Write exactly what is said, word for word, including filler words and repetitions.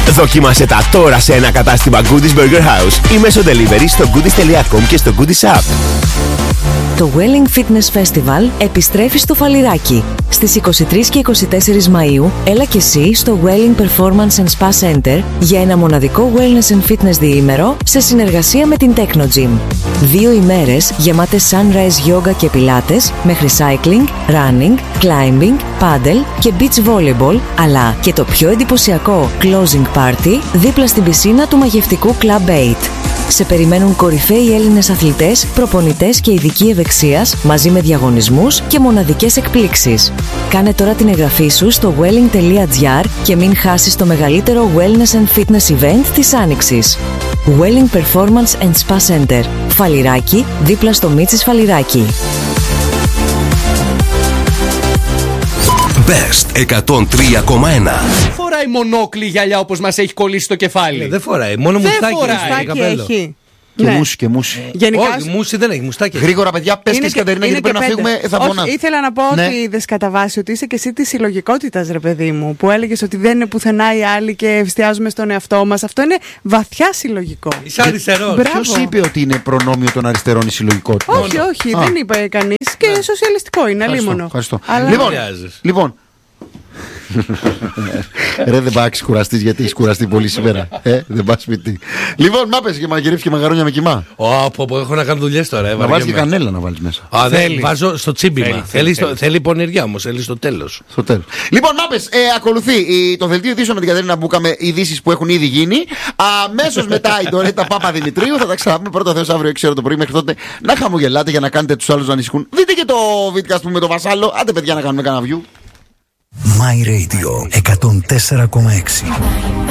Δοκίμασε τα τώρα σε ένα κατάστημα Goodies Burger House ή μέσω delivery στο goodies τελεία com και στο Goodies App. Το Welling Fitness Festival επιστρέφει στο Φαλιράκι. Στις είκοσι τρεις και είκοσι τέσσερις Μαΐου, έλα και εσύ στο Welling Performance and Spa Center για ένα μοναδικό wellness and fitness διήμερο σε συνεργασία με την Techno Gym. Δύο ημέρες γεμάτες sunrise yoga και πιλάτες, μέχρι cycling, running, climbing, paddle και beach volleyball, αλλά και το πιο εντυπωσιακό closing party δίπλα στην πισίνα του μαγευτικού Club Eight. Σε περιμένουν κορυφαίοι Έλληνες αθλητές, προπονητές και ειδικοί ευεξίας, μαζί με διαγωνισμούς και μοναδικές εκπλήξεις. Κάνε τώρα την εγγραφή σου στο welling τελεία gr και μην χάσεις το μεγαλύτερο wellness and fitness event της Άνοιξης. Welling Performance and Spa Center. Φαλιράκι, δίπλα στο Μίτσης Φαλιράκι. Best εκατόν τρία κόμμα ένα. Δεν φοράει μονόκλι γυαλιά όπως μας έχει κολλήσει το κεφάλι. Ε, δεν φοράει, μόνο μουστάκι, μουστάκι έχει. Και Ναι. μουσι και μουσι. Γενικά, όχι, μουσι δεν έχει, μουστάκι. Γρήγορα, παιδιά, πες και η Κατερίνα, γιατί πρέπει να φύγουμε. Θα πω να... Όχι, ήθελα να πω Ναι. ότι είδες κατά βάση ότι είσαι και εσύ τη συλλογικότητα, ρε παιδί μου. Που έλεγες ότι δεν είναι πουθενά οι άλλοι και εστιάζουμε στον εαυτό μας. Αυτό είναι βαθιά συλλογικό. Είσαι αριστερός. Μπράβο. Ποιος είπε ότι είναι προνόμιο των αριστερών η συλλογικότητα? Όχι, όχι, Α. δεν είπε κανείς. Και σοσιαλιστικό είναι, αλίμονο. Ευχαριστώ. Αλλά... Λοιπόν, Μοιάζεις. λοιπόν. Ρε, δεν πάει κουραστείς, γιατί έχει κουραστεί πολύ σήμερα. Ε, δεν πας σπίτι. Λοιπόν, μα πες και μαγειρεύει και μαγαρόνια με κοιμά. Ω, πω, πω, έχω να κάνω δουλειές τώρα. Ε, Να βάλεις και βαριέμαι. κανέλα να βάλεις μέσα. Α, δεν, Θέλει. βάζω στο τσίμπημα. Θέλει, Θέλει, θέλει, στο- θέλει. θέλει πονηριά όμως, θέλει στο τέλος. Στο τέλος. Λοιπόν, να πες, ε, ακολουθεί η- το δελτίο ειδήσεων με την Κατερίνα Μπούκα με ειδήσεις που έχουν ήδη γίνει. Αμέσως μετά η Ντορέτα Παπαδημητρίου. Θα τα ξαναπούμε πρώτα Θεός αύριο έξι ώρα το πρωί. Μέχρι τότε να χαμογελάτε για να κάνετε τους άλλους να ανησυχούν. Δείτε και το βίντεο, ας πούμε, με το Βασάλο. Άντε, παιδιά, να κάνουμε κανένα view. My Radio εκατόν τέσσερα κόμμα έξι.